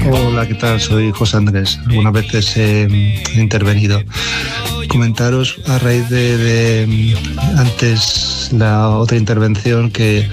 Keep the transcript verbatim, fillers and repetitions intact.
Hola, ¿qué tal? Soy José Andrés. Algunas veces he intervenido. Comentaros a raíz de, de antes la otra intervención que